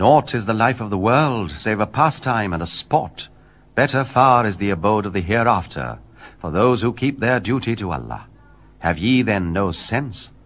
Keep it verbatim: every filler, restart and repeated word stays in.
Naught is the life of the world, save a pastime and a sport. Better far is the abode of the hereafter, for those who keep their duty to Allah. Have ye then no sense?